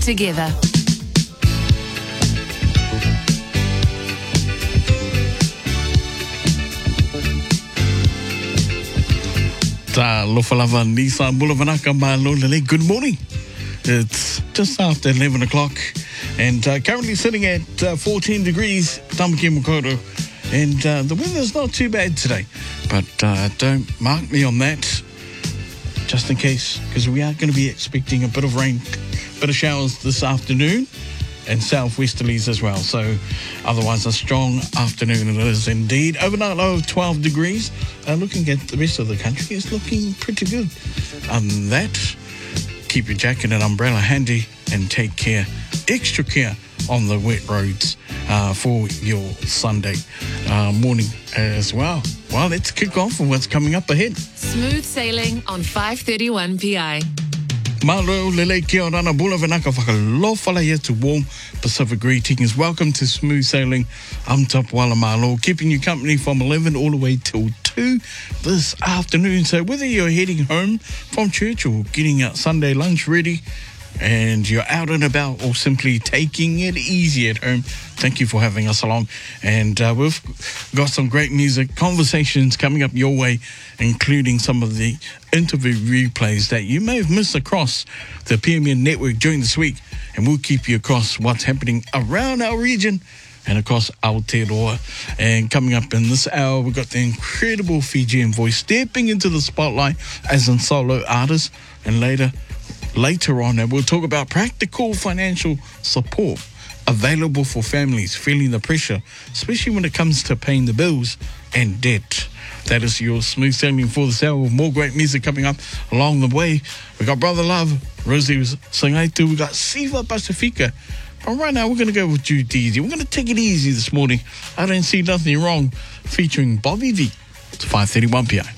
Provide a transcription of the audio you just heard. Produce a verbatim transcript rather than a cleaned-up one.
together. Ta Lofalava Nissan Boulavanaka Malolele. Good morning. It's just after eleven o'clock and uh, currently sitting at uh, fourteen degrees, Tamaki Makoto. And uh, the weather's not too bad today, but uh, don't mark me on that, just in case, because we are going to be expecting a bit of rain, bit of showers this afternoon, and southwesterlies as well. So otherwise a strong afternoon it is indeed. Overnight low of twelve degrees. Uh, looking at the rest of the country, it's looking pretty good. Other than that, keep your jacket and umbrella handy and take care, extra care on the wet roads uh, for your Sunday uh, morning as well. Well, let's kick off with what's coming up ahead. Smooth sailing on five thirty-one P I. Malo lele kia orana bula vanaka whakalofala ia to warm Pacific greetings. Welcome to Smooth Sailing. I'm Tapawala Malo, keeping you company from eleven all the way till two this afternoon. So whether you're heading home from church or getting out Sunday lunch ready and you're out and about or simply taking it easy at home, thank you for having us along. And uh, we've got some great music, conversations coming up your way, including some of the interview replays that you may have missed across the P M N network during this week. And we'll keep you across what's happening around our region and across Aotearoa. And coming up in this hour, we've got the incredible Fijian voice stepping into the spotlight as a solo artist. And later, later on, we'll talk about practical financial support available for families feeling the pressure, especially when it comes to paying the bills and debt. That is your Smooth Sailing for this hour with more great music coming up along the way. We got Brother Love, Rosie Sangaitu, we got Siva Pacifica. But right now, we're going to go with Jude Easy. We're going to take it easy this morning. I don't see nothing wrong, featuring Bobby V. It's five thirty-one P I.